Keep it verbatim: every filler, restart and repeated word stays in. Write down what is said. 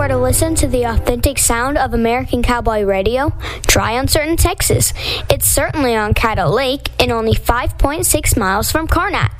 for to listen to the authentic sound of American Cowboy Radio? Try Uncertain, Texas. It's certainly on Caddo Lake and only five point six miles from Karnak.